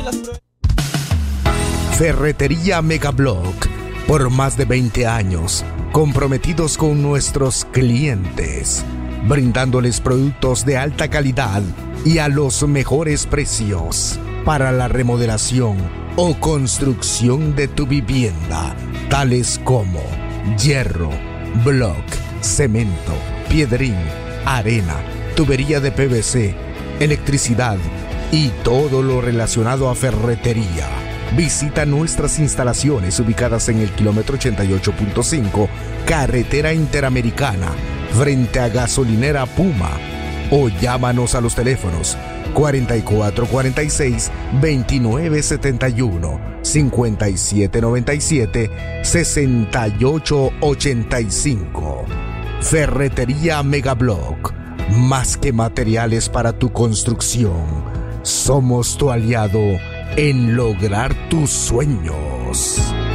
Ferretería Megablock, por más de 20 años, comprometidos con nuestros clientes, brindándoles productos de alta calidad y a los mejores precios para la remodelación o construcción de tu vivienda, tales como hierro, block, cemento, piedrín, arena, tubería de PVC, electricidad y todo lo relacionado a ferretería. Visita nuestras instalaciones ubicadas en el kilómetro 88.5, Carretera Interamericana, frente a Gasolinera Puma, o llámanos a los teléfonos 4446-2971, 5797-6885. Ferretería Megablock, más que materiales para tu construcción, somos tu aliado en lograr tus sueños.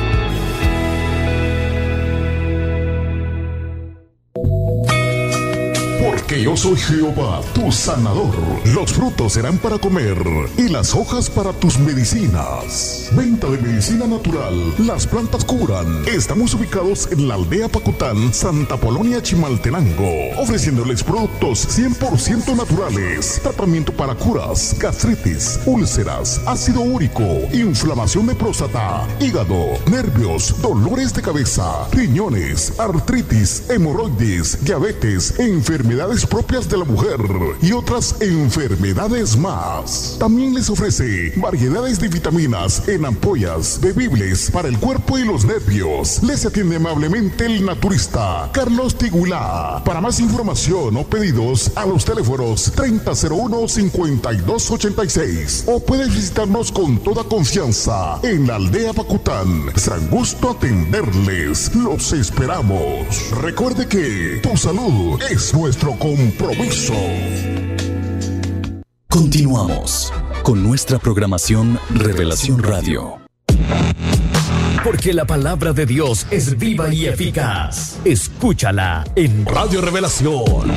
Porque yo soy Jehová, tu sanador. Los frutos serán para comer y las hojas para tus medicinas. Venta de medicina natural. Las plantas curan. Estamos ubicados en la aldea Pacután, Santa Polonia, Chimaltenango, ofreciéndoles productos 100% naturales. Tratamiento para curas, gastritis, úlceras, ácido úrico, inflamación de próstata, hígado, nervios, dolores de cabeza, riñones, artritis, hemorroides, diabetes, enfermedades propias de la mujer y otras enfermedades más. También les ofrece variedades de vitaminas en ampollas, bebibles para el cuerpo y los nervios. Les atiende amablemente el naturista Carlos Tigulá. Para más información o pedidos, a los teléfonos 3001-5286 o puedes visitarnos con toda confianza en la aldea Pacután. Será un gusto atenderles. Los esperamos. Recuerde que tu salud es nuestro compromiso. Continuamos con nuestra programación Revelación Radio. Porque la palabra de Dios es viva y eficaz. Escúchala en Radio Revelación.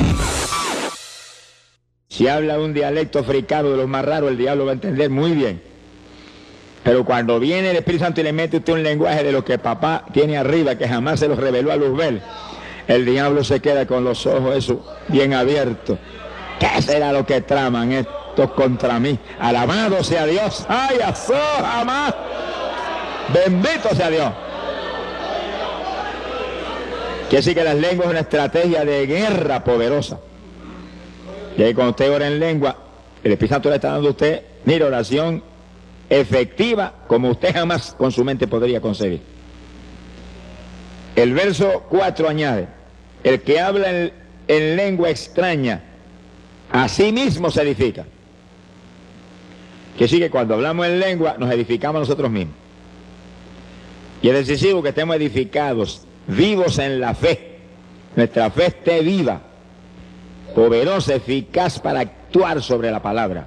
Si habla un dialecto africano de los más raros, el diablo va a entender muy bien. Pero cuando viene el Espíritu Santo y le mete usted un lenguaje de lo que papá tiene arriba, que jamás se los reveló a Luzbel, el diablo se queda con los ojos eso bien abiertos. ¿Qué será lo que traman estos contra mí? Alabado sea Dios. ¡Ay, azó, jamás! Bendito sea Dios. Quiere decir que las lenguas es una estrategia de guerra poderosa. Y ahí cuando usted ora en lengua, el Espíritu Santo le está dando a usted, mire, oración efectiva como usted jamás con su mente podría concebir. El verso 4 añade: el que habla en lengua extraña, a sí mismo se edifica. Que sí, que cuando hablamos en lengua nos edificamos nosotros mismos. Y es decisivo que estemos edificados, vivos en la fe. Nuestra fe esté viva, poderosa, eficaz para actuar sobre la palabra.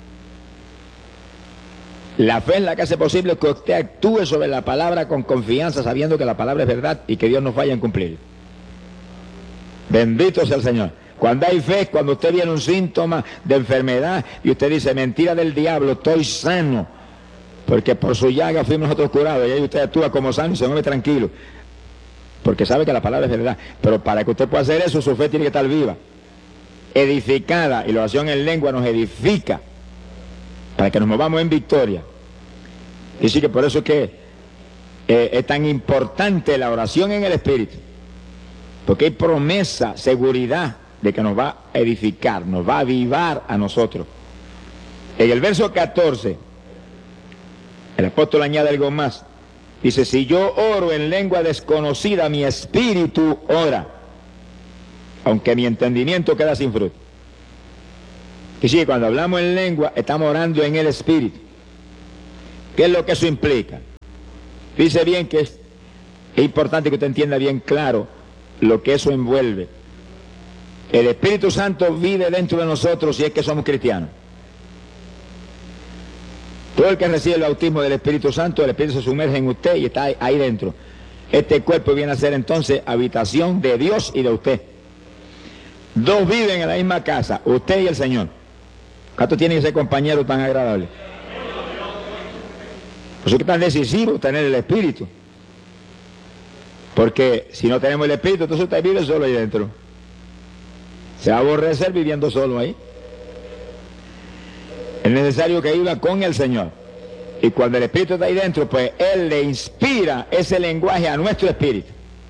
La fe es la que hace posible que usted actúe sobre la palabra con confianza, sabiendo que la palabra es verdad y que Dios no falla en cumplir. Bendito sea el Señor. Cuando hay fe, cuando usted viene un síntoma de enfermedad y usted dice, mentira del diablo, estoy sano, porque por su llaga fuimos nosotros curados, y ahí usted actúa como sano y se mueve tranquilo, porque sabe que la palabra es verdad. Pero para que usted pueda hacer eso, su fe tiene que estar viva, edificada, y la oración en lengua nos edifica para que nos movamos en victoria. Y sí, que por eso es que es tan importante la oración en el Espíritu, porque hay promesa, seguridad de que nos va a edificar, nos va a avivar a nosotros. En el verso 14, el apóstol añade algo más. Dice, si yo oro en lengua desconocida, mi espíritu ora, aunque mi entendimiento queda sin fruto. Y sí, cuando hablamos en lengua, estamos orando en el espíritu. ¿Qué es lo que eso implica? Dice bien que es importante que usted entienda bien claro lo que eso envuelve. El Espíritu Santo vive dentro de nosotros si es que somos cristianos. Todo el que recibe el bautismo del Espíritu Santo, el Espíritu se sumerge en usted y está ahí dentro. Este cuerpo viene a ser entonces habitación de Dios y de usted. Dos viven en la misma casa, usted y el Señor. ¿Cuánto tiene ese compañero tan agradable? Por eso es que es tan decisivo tener el Espíritu. Porque si no tenemos el Espíritu, entonces usted vive solo ahí dentro. Se va a aborrecer viviendo solo ahí. Es necesario que viva con el Señor. Y cuando el Espíritu está ahí dentro, pues Él le inspira ese lenguaje a nuestro espíritu.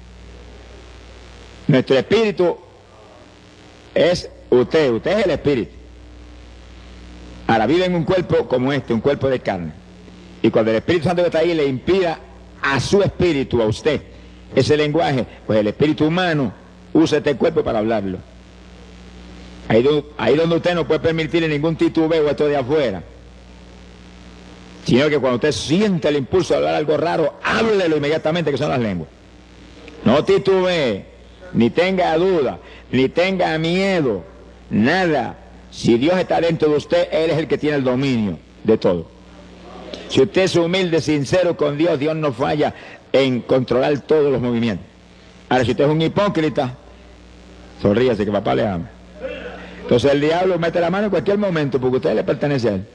Nuestro espíritu es usted es el Espíritu. Ahora vive en un cuerpo como este, un cuerpo de carne. Y cuando el Espíritu Santo que está ahí le inspira a su espíritu, a usted, ese lenguaje, pues el espíritu humano usa este cuerpo para hablarlo. Ahí donde usted no puede permitirle ningún titubeo a esto de afuera. Sino que cuando usted siente el impulso de hablar algo raro, háblelo inmediatamente, que son las lenguas. No titubee, ni tenga duda, ni tenga miedo, nada. Si Dios está dentro de usted, Él es el que tiene el dominio de todo. Si usted es humilde, sincero con Dios, Dios no falla en controlar todos los movimientos. Ahora, si usted es un hipócrita, sonríase que papá le ama. Entonces el diablo mete la mano en cualquier momento porque usted le pertenece a él.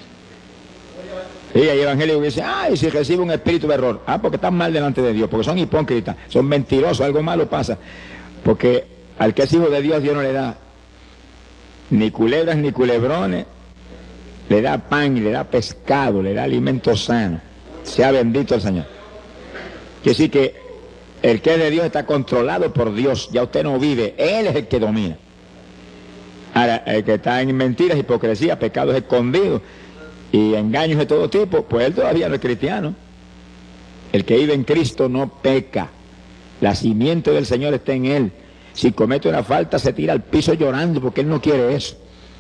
Y hay evangélicos que dicen, ay, si recibe un espíritu de error. Ah, porque están mal delante de Dios, porque son hipócritas, son mentirosos, algo malo pasa. Porque al que es hijo de Dios, Dios no le da ni culebras ni culebrones, le da pan y le da pescado, le da alimento sano. Sea bendito el Señor. Quiere decir que el que es de Dios está controlado por Dios, ya usted no vive, Él es el que domina. Ahora, el que está en mentiras, hipocresía, pecados escondidos y engaños de todo tipo, pues él todavía no es cristiano. El que vive en Cristo no peca. La simiente del Señor está en él. Si comete una falta, se tira al piso llorando porque él no quiere eso.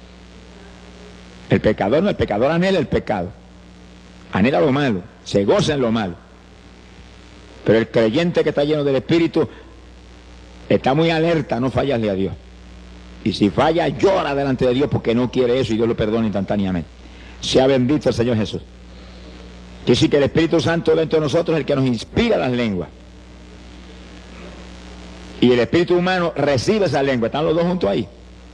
El pecador no, el pecador anhela el pecado. Anhela lo malo, se goza en lo malo. Pero el creyente que está lleno del Espíritu está muy alerta, no fallarle a Dios. Y si falla, llora delante de Dios porque no quiere eso y Dios lo perdona instantáneamente. Sea bendito el Señor Jesús. Quiere decir que el Espíritu Santo dentro de nosotros es el que nos inspira las lenguas. Y el espíritu humano recibe esa lengua, están los dos juntos ahí.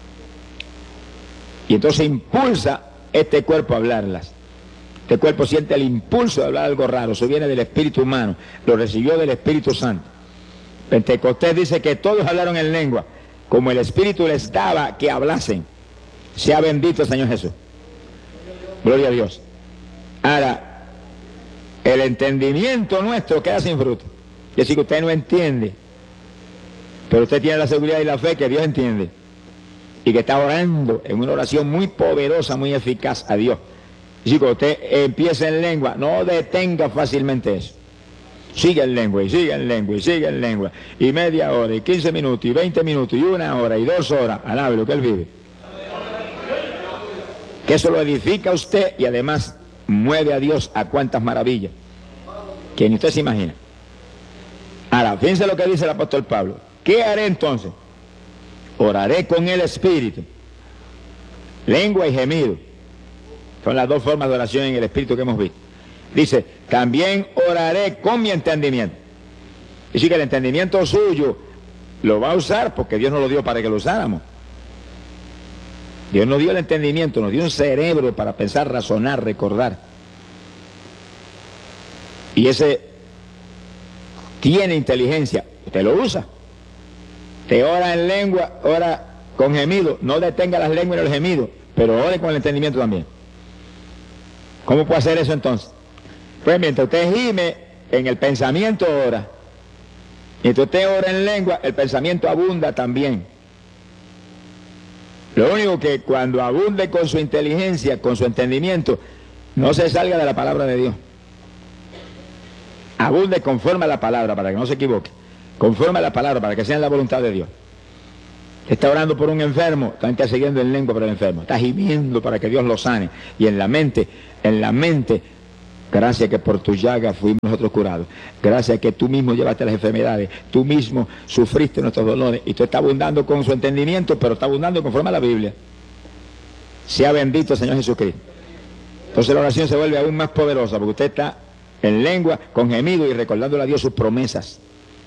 Y entonces impulsa este cuerpo a hablarlas. Este cuerpo siente el impulso de hablar algo raro, eso viene del espíritu humano, lo recibió del Espíritu Santo. Pentecostés dice que todos hablaron en lengua, como el Espíritu les daba que hablasen. Sea bendito el Señor Jesús. Gloria a Dios. Ahora, el entendimiento nuestro queda sin fruto. Es decir, que usted no entiende, pero usted tiene la seguridad y la fe que Dios entiende. Y que está orando en una oración muy poderosa, muy eficaz a Dios. Es decir, cuando usted empieza en lengua, no detenga fácilmente eso. Sigue en lengua, y sigue en lengua, y sigue en lengua. Y media hora, y 15 minutos, y 20 minutos, y 1 hora, y 2 horas. Alabe lo que él vive. Que eso lo edifica a usted y además mueve a Dios a cuantas maravillas que ni usted se imagina. Ahora, fíjense lo que dice el apóstol Pablo. ¿Qué haré entonces? Oraré con el Espíritu. Lengua y gemido. Son las dos formas de oración en el Espíritu que hemos visto. Dice, también oraré con mi entendimiento. Es decir, que el entendimiento suyo lo va a usar porque Dios nos lo dio para que lo usáramos. Dios nos dio el entendimiento, nos dio un cerebro para pensar, razonar, recordar. Y ese tiene inteligencia, usted lo usa. Te ora en lengua, ora con gemido, no detenga las lenguas y los gemidos, pero ore con el entendimiento también. ¿Cómo puede hacer eso entonces? Pues mientras usted gime, en el pensamiento ora. Mientras usted ora en lengua, el pensamiento abunda también. Lo único que cuando abunde con su inteligencia, con su entendimiento, no se salga de la palabra de Dios. Abunde conforme a la palabra, para que no se equivoque. Conforme a la palabra, para que sea en la voluntad de Dios. Está orando por un enfermo, está intercediendo en lengua por el enfermo. Está gimiendo para que Dios lo sane. Y en la mente, gracias que por tu llaga fuimos nosotros curados. Gracias que tú mismo llevaste las enfermedades. Tú mismo sufriste nuestros dolores. Y tú estás abundando con su entendimiento, pero está abundando conforme a la Biblia. Sea bendito el Señor Jesucristo. Entonces la oración se vuelve aún más poderosa, porque usted está en lengua, con gemido y recordándole a Dios sus promesas.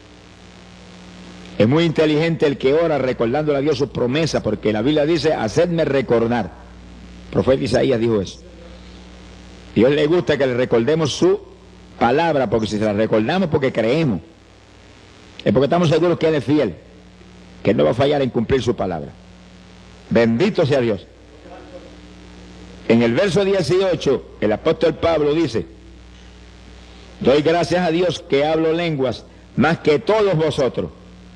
Es muy inteligente el que ora recordándole a Dios sus promesas, porque la Biblia dice, hacedme recordar. El profeta Isaías dijo eso. Dios le gusta que le recordemos su palabra, porque si se la recordamos porque creemos, es porque estamos seguros que Él es fiel, que Él no va a fallar en cumplir su palabra. Bendito sea Dios. En el verso 18, el apóstol Pablo dice: doy gracias a Dios que hablo lenguas más que todos vosotros.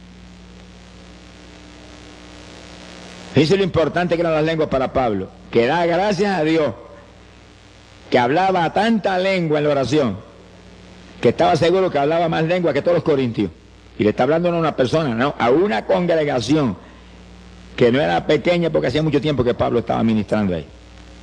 Fíjense lo importante que eran las lenguas para Pablo, que da gracias a Dios que hablaba tanta lengua en la oración, que estaba seguro que hablaba más lengua que todos los corintios. Y le está hablando no a una persona, no, a una congregación que no era pequeña, porque hacía mucho tiempo que Pablo estaba ministrando ahí.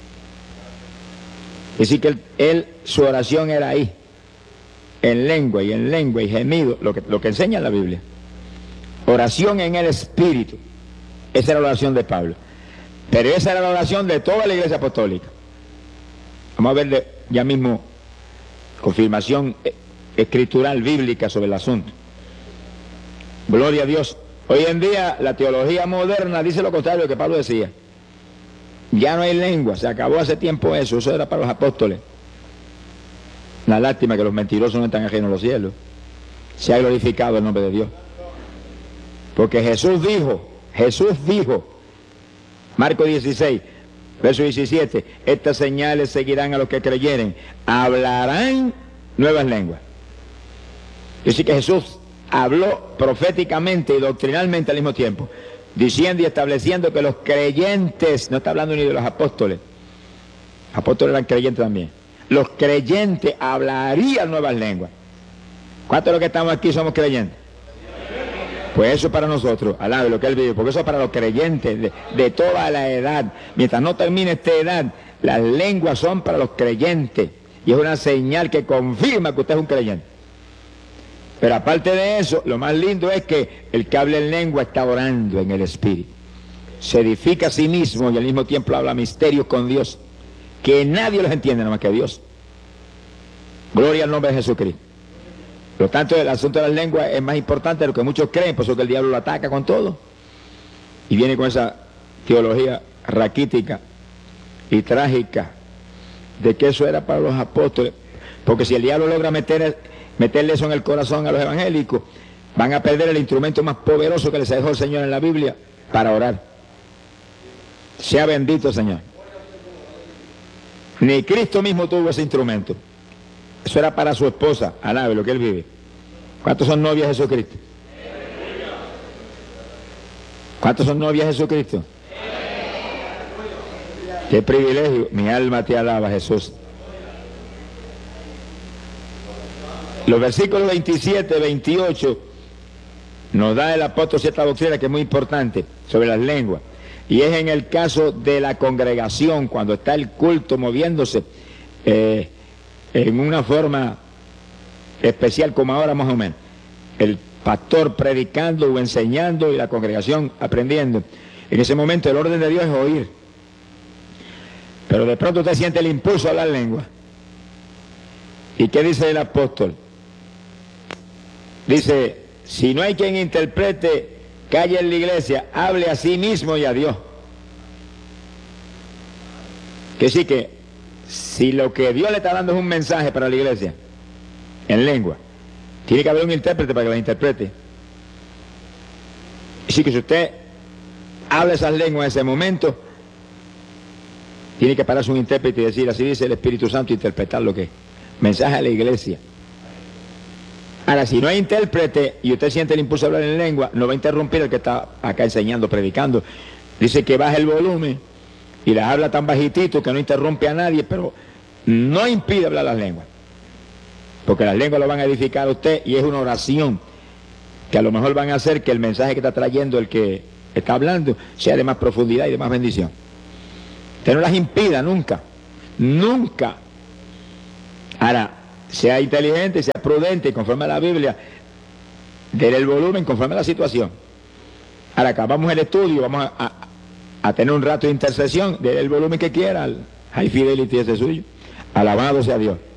Es decir, que su oración era ahí, en lengua y gemido, lo que enseña la Biblia. Oración en el Espíritu. Esa era la oración de Pablo. Pero esa era la oración de toda la iglesia apostólica. Vamos a ver ya mismo confirmación escritural bíblica sobre el asunto. Gloria a Dios. Hoy en día la teología moderna dice lo contrario de lo que Pablo decía. Ya no hay lengua, se acabó hace tiempo eso era para los apóstoles. Una lástima que los mentirosos no están ajenos a los cielos. Se ha glorificado el nombre de Dios. Porque Jesús dijo, Marcos 16, verso 17, estas señales seguirán a los que creyeren, hablarán nuevas lenguas. Es decir, que Jesús habló proféticamente y doctrinalmente al mismo tiempo, diciendo y estableciendo que los creyentes, no está hablando ni de los apóstoles eran creyentes también, los creyentes hablarían nuevas lenguas. ¿Cuántos de los que estamos aquí somos creyentes? Pues eso es para nosotros, alabe lo que Él vive, porque eso es para los creyentes de toda la edad. Mientras no termine esta edad, las lenguas son para los creyentes, y es una señal que confirma que usted es un creyente. Pero aparte de eso, lo más lindo es que el que habla en lengua está orando en el Espíritu. Se edifica a sí mismo y al mismo tiempo habla misterios con Dios, que nadie los entiende nada más que Dios. Gloria al nombre de Jesucristo. Por lo tanto, el asunto de las lenguas es más importante de lo que muchos creen, por eso que el diablo lo ataca con todo. Y viene con esa teología raquítica y trágica de que eso era para los apóstoles. Porque si el diablo logra meterle eso en el corazón a los evangélicos, van a perder el instrumento más poderoso que les dejó el Señor en la Biblia para orar. Sea bendito, Señor. Ni Cristo mismo tuvo ese instrumento. Eso era para su esposa, alabe lo que Él vive. ¿Cuántos son novias de Jesucristo? ¿Cuántos son novias de Jesucristo? Qué privilegio, mi alma te alaba, Jesús. Los versículos 27, 28 nos da el apóstol cierta doctrina que es muy importante sobre las lenguas. Y es en el caso de la congregación, cuando está el culto moviéndose en una forma especial como ahora más o menos. El pastor predicando o enseñando y la congregación aprendiendo. En ese momento el orden de Dios es oír. Pero de pronto usted siente el impulso a hablar lengua. ¿Y qué dice el apóstol? Dice, si no hay quien interprete, calle en la iglesia, hable a sí mismo y a Dios. Que sí que, si lo que Dios le está dando es un mensaje para la iglesia, en lengua, tiene que haber un intérprete para que la interprete. Así que si usted habla esas lenguas en ese momento, tiene que pararse un intérprete y decir, así dice el Espíritu Santo, interpretar lo que es. Mensaje a la iglesia. Ahora, si no hay intérprete y usted siente el impulso de hablar en lengua, no va a interrumpir el que está acá enseñando, predicando. Dice que baje el volumen y las habla tan bajitito que no interrumpe a nadie, pero no impide hablar las lenguas. Porque las lenguas lo van a edificar a usted y es una oración que a lo mejor van a hacer que el mensaje que está trayendo el que está hablando sea de más profundidad y de más bendición. Usted no las impida nunca, nunca. Ahora, sea inteligente, sea prudente y conforme a la Biblia, déle el volumen conforme a la situación. Ahora acabamos el estudio, vamos a tener un rato de intercesión, déle el volumen que quiera, al High Fidelity ese suyo. Alabado sea Dios.